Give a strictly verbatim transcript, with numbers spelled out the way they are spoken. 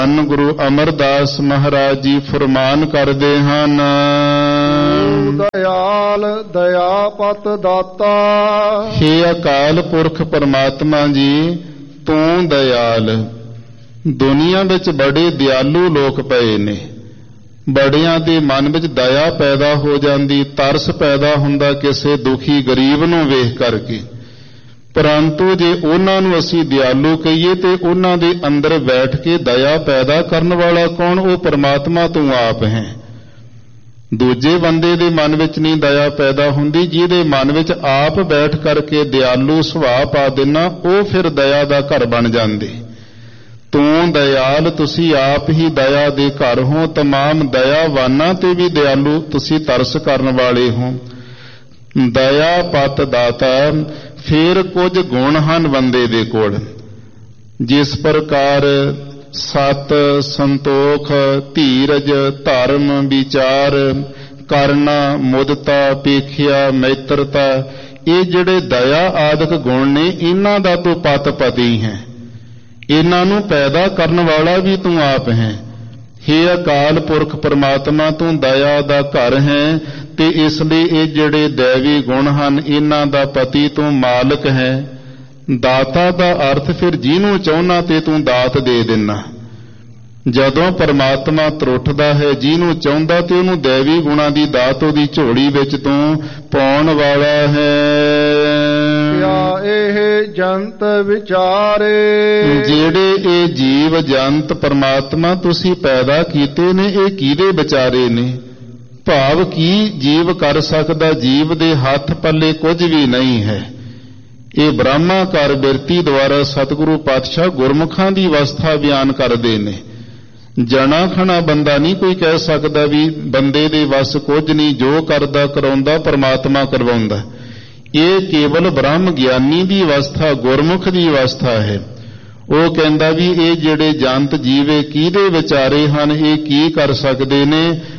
ਧੰਨ ਗੁਰੂ ਅਮਰਦਾਸ ਮਹਾਰਾਜ ਜੀ ਫਰਮਾਨ ਕਰਦੇ ਹਨ। ਦਇਆਲ ਦਇਆਪਤ ਦਾਤਾ। ਹੇ ਅਕਾਲ ਪੁਰਖ ਪਰਮਾਤਮਾ ਜੀ, ਤੂੰ ਦਇਆਲ। ਦੁਨੀਆ ਵਿੱਚ ਬੜੇ ਦਿਆਲੂ ਲੋਕ ਪਏ ਨੇ। ਬੜਿਆਂ ਦੇ ਮਨ ਵਿੱਚ ਦਇਆ ਪੈਦਾ ਹੋ ਜਾਂਦੀ, ਤਰਸ ਪੈਦਾ ਹੁੰਦਾ ਕਿਸੇ ਦੁਖੀ ਗਰੀਬ ਨੂੰ ਵੇਖ ਕਰਕੇ। ਪਰੰਤੂ ਜੇ ਉਹਨਾਂ ਨੂੰ ਅਸੀਂ ਦਿਆਲੂ ਕਹੀਏ ਤੇ ਉਹਨਾਂ ਦੇ ਅੰਦਰ ਬੈਠ ਕੇ ਦਇਆ ਪੈਦਾ ਕਰਨ ਵਾਲਾ ਕੌਣ? ਉਹ ਪਰਮਾਤਮਾ ਤੂੰ ਆਪ ਹੈ। ਦੂਜੇ ਬੰਦੇ ਦੇ ਮਨ ਵਿੱਚ ਨਹੀਂ ਦਇਆ ਪੈਦਾ ਹੁੰਦੀ, ਜਿਹਦੇ ਮਨ ਵਿੱਚ ਆਪ ਬੈਠ ਕਰਕੇ ਦਿਆਲੂ ਸੁਭਾਅ ਪਾ ਦੇਣਾ, ਉਹ ਫਿਰ ਦਇਆ ਦਾ ਘਰ ਬਣ ਜਾਂਦੇ। ਤੂੰ ਦਇਆਲ, ਤੁਸੀਂ ਆਪ ਹੀ ਦਇਆ ਦੇ ਘਰ ਹੋ। ਤਮਾਮ ਦਇਆਵਾਨਾਂ ਤੇ ਵੀ ਦਿਆਲੂ, ਤੁਸੀਂ ਤਰਸ ਕਰਨ ਵਾਲੇ ਹੋ। ਦਇਆ ਪਤ ਦਾਤਾ। ਫਿਰ ਕੁਝ ਗੁਣ ਹਨ ਬੰਦੇ ਦੇ ਕੋਲ, ਜਿਸ ਪ੍ਰਕਾਰ ਸਤ, ਸੰਤੋਖ, ਧੀਰਜ, ਧਰਮ, ਵਿਚਾਰ, ਕਰਨਾ, ਮੁਦਤਾ, ਪੇਖਿਆ, ਮੈਤਰਤਾ, ਇਹ ਜਿਹੜੇ ਦਇਆ ਆਦਿਕ ਗੁਣ ਨੇ, ਇਹਨਾਂ ਦਾ ਤੂੰ ਪਤ ਪਤੀ ਹੈ। ਇਹਨਾਂ ਨੂੰ ਪੈਦਾ ਕਰਨ ਵਾਲਾ ਵੀ ਤੂੰ ਆਪ ਹੈ। ਹੇ ਅਕਾਲ ਪੁਰਖ ਪਰਮਾਤਮਾ, ਤੂੰ ਦਇਆ ਦਾ ਘਰ ਹੈ ਤੇ ਇਸ ਲਈ ਇਹ ਜਿਹੜੇ ਦੈਵੀ ਗੁਣ ਹਨ, ਇਹਨਾਂ ਦਾ ਪਤੀ ਤੂੰ ਮਾਲਕ ਹੈ। ਦਾਤਾ ਦਾ ਅਰਥ ਫਿਰ ਜਿਹਨੂੰ ਚਾਹੁੰਨਾ ਤੇ ਤੂੰ ਦਾਤ ਦੇ ਦਿੰਨਾ। ਜਦੋਂ ਪਰਮਾਤਮਾ ਤਰੁੱਠਦਾ ਹੈ, ਜਿਹਨੂੰ ਚਾਹੁੰਦਾ ਤੇ ਉਹਨੂੰ ਦੈਵੀ ਗੁਣਾਂ ਦੀ ਦਾਤ ਉਹਦੀ ਝੋਲੀ ਵਿੱਚ ਤੂੰ ਪਾਉਣ ਵਾਲਾ ਹੈ। ਇਹ ਜੰਤ ਵਿਚਾਰੇ। ਜਿਹੜੇ ਇਹ ਜੀਵ ਜੰਤ ਪਰਮਾਤਮਾ ਤੁਸੀਂ ਪੈਦਾ ਕੀਤੇ ਨੇ, ਇਹ ਕਿਹਦੇ ਵਿਚਾਰੇ ਨੇ? ਭਾਵ ਕੀ ਜੀਵ ਕਰ ਸਕਦਾ? ਜੀਵ ਦੇ ਹੱਥ ਪੱਲੇ ਕੁਝ ਵੀ ਨਹੀਂ ਹੈ। ਇਹ ਬ੍ਰਹਮਾਕਾਰ ਬਿਰਤੀ ਦੁਆਰਾ ਸਤਿਗੁਰੂ ਪਾਤਸ਼ਾਹ ਗੁਰਮੁਖਾਂ ਦੀ ਅਵਸਥਾ ਬਿਆਨ ਕਰਦੇ ਨੇ। ਜਣਾ ਖਣਾ ਬੰਦਾ ਨਹੀਂ ਕੋਈ ਕਹਿ ਸਕਦਾ ਵੀ ਬੰਦੇ ਦੇ ਵੱਸ ਕੁਝ ਨਹੀਂ, ਜੋ ਕਰਦਾ ਕਰਾਉਂਦਾ ਪਰਮਾਤਮਾ ਕਰਵਾਉਂਦਾ। ਇਹ ਕੇਵਲ ਬ੍ਰਹਮ ਗਿਆਨੀ ਦੀ ਅਵਸਥਾ, ਗੁਰਮੁਖ ਦੀ ਅਵਸਥਾ ਹੈ। ਉਹ ਕਹਿੰਦਾ ਵੀ ਇਹ ਜਿਹੜੇ ਜੰਤ ਜੀਵੇ ਕਿਹਦੇ ਵਿਚਾਰੇ ਹਨ, ਇਹ ਕੀ ਕਰ ਸਕਦੇ ਨੇ?